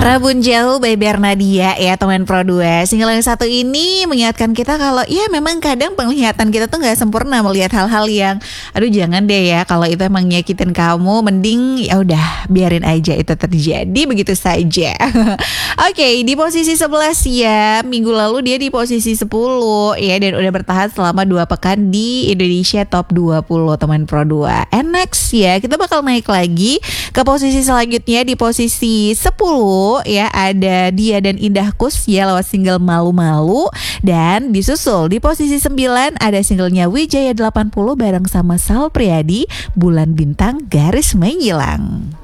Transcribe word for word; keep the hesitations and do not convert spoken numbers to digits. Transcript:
Rabun Jauh by Bernadia ya teman Pro dua. Single yang satu ini mengingatkan kita kalau ya memang kadang penglihatan kita tuh gak sempurna melihat hal-hal yang aduh jangan deh ya, kalau itu emang nyakitin kamu mending ya udah biarin aja itu terjadi begitu saja. Oke, okay, di posisi sebelas ya, minggu lalu dia di posisi sepuluh ya, dan udah bertahan selama dua pekan di Indonesia Top dua puluh teman Pro dua. And next ya, kita bakal naik lagi ke posisi selanjutnya di posisi sepuluh ya, ada Dia dan Indah Kus ya lewat single Malu-Malu, dan disusul di posisi sembilan ada singlenya Wijaya delapan puluh bareng sama Sal Priadi, Bulan Bintang Garis Menghilang.